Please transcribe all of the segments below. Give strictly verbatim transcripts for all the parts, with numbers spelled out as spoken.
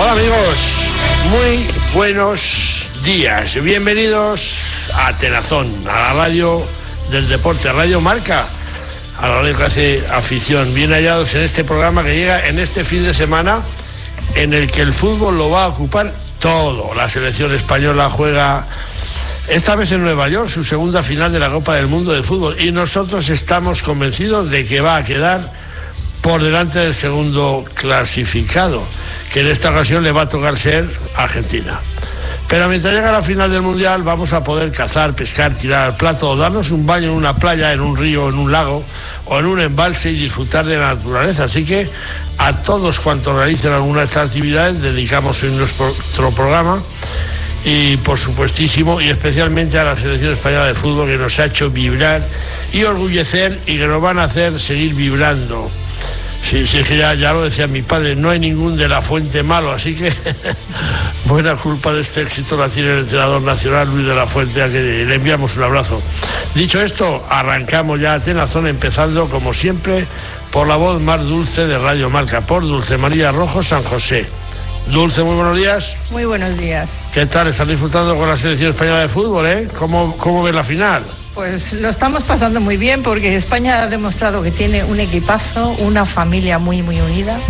Hola amigos, muy buenos días, bienvenidos a Tenazón, a la radio del deporte, Radio Marca, a la radio que hace afición, bien hallados en este programa que llega en este fin de semana en el que el fútbol lo va a ocupar todo. La selección española juega esta vez en Nueva York su segunda final de la Copa del Mundo de Fútbol y nosotros estamos convencidos de que va a quedar por delante del segundo clasificado, que en esta ocasión le va a tocar ser Argentina. Pero mientras llega la final del Mundial vamos a poder cazar, pescar, tirar al plato o darnos un baño en una playa, en un río, en un lago o en un embalse y disfrutar de la naturaleza. Así que a todos cuantos realicen alguna de estas actividades dedicamos hoy nuestro programa y por supuestísimo y especialmente a la selección española de fútbol que nos ha hecho vibrar y orgullecer y que nos van a hacer seguir vibrando. Sí, sí, que ya, ya lo decía mi padre, no hay ningún de la Fuente malo, así que buena culpa de este éxito la tiene el entrenador nacional Luis de la Fuente, a que le enviamos un abrazo. Dicho esto, arrancamos ya a Tenazón, empezando como siempre por la voz más dulce de Radio Marca, por Dulce María Rojo San José. Dulce, muy buenos días. Muy buenos días. ¿Qué tal? ¿Están disfrutando con la selección española de fútbol, eh? ¿Cómo, cómo ves la final? Pues lo estamos pasando muy bien porque España ha demostrado que tiene un equipazo, una familia muy, muy unida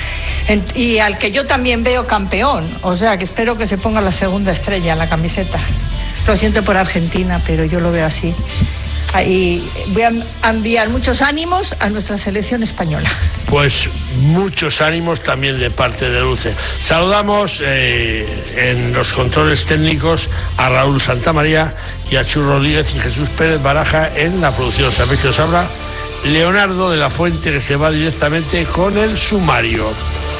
y al que yo también veo campeón, o sea que espero que se ponga la segunda estrella en la camiseta. Lo siento por Argentina, pero yo lo veo así. Y voy a enviar muchos ánimos a nuestra selección española. Pues muchos ánimos también de parte de Dulce. Saludamos eh, en los controles técnicos a Raúl Santamaría y a Chu Rodríguez y Jesús Pérez Baraja en la producción. Sabéis que os habla Leonardo de la Fuente, que se va directamente con el sumario.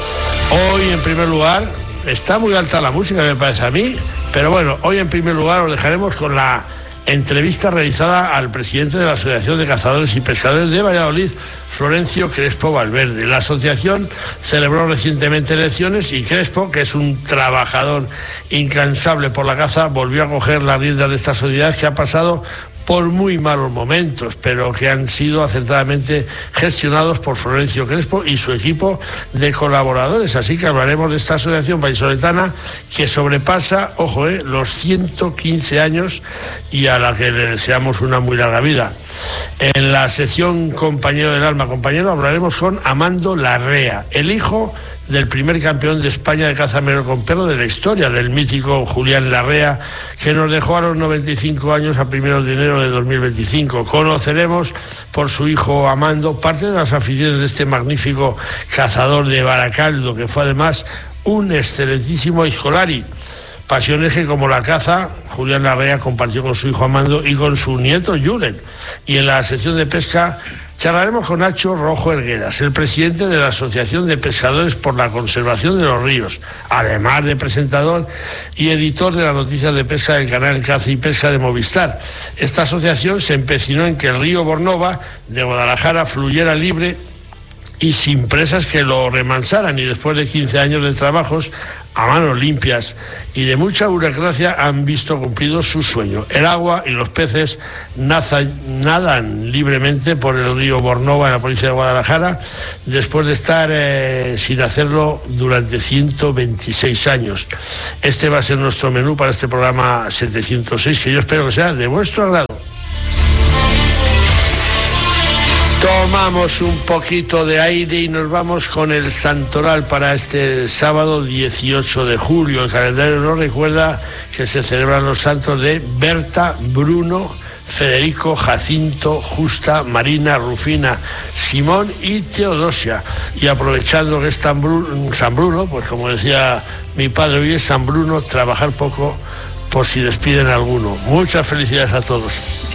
Hoy en primer lugar, está muy alta la música me parece a mí, pero bueno, hoy en primer lugar os dejaremos con la entrevista realizada al presidente de la Asociación de Cazadores y Pescadores de Valladolid, Florencio Crespo Valverde. La asociación celebró recientemente elecciones y Crespo, que es un trabajador incansable por la caza, volvió a coger las riendas de esta sociedad que ha pasado por muy malos momentos, pero que han sido acertadamente gestionados por Florencio Crespo y su equipo de colaboradores. Así que hablaremos de esta asociación vallisoletana que sobrepasa, ojo, eh, los ciento quince años y a la que le deseamos una muy larga vida. En la sección Compañero del Alma, compañero, hablaremos con Amando Larrea, el hijo del primer campeón de España de caza menor con perro de la historia, del mítico Julián Larrea, que nos dejó a los noventa y cinco años a primeros de enero de dos mil veinticinco. Conoceremos por su hijo Amando parte de las aficiones de este magnífico cazador de Baracaldo, que fue además un excelentísimo escolari. Pasiones que, como la caza, Julián Larrea compartió con su hijo Amando y con su nieto Julen. Y en la sección de pesca charlaremos con Nacho Rojo Helgueras, el presidente de la Asociación de Pescadores por la Conservación de los Ríos, además de presentador y editor de las noticias de pesca del canal Caza y Pesca de Movistar. Esta asociación se empecinó en que el río Bornova de Guadalajara fluyera libre y sin presas que lo remansaran, y después de quince años de trabajos a manos limpias y de mucha burocracia han visto cumplido su sueño. El agua y los peces nazan, nadan libremente por el río Bornova en la provincia de Guadalajara después de estar eh, sin hacerlo durante ciento veintiséis años. Este va a ser nuestro menú para este programa setecientos seis, que yo espero que sea de vuestro agrado. Tomamos un poquito de aire y nos vamos con el santoral para este sábado dieciocho de julio. El calendario nos recuerda que se celebran los santos de Berta, Bruno, Federico, Jacinto, Justa, Marina, Rufina, Simón y Teodosia. Y aprovechando que es San Bruno, San Bruno, pues como decía mi padre, hoy es San Bruno, trabajar poco por si despiden a alguno. Muchas felicidades a todos.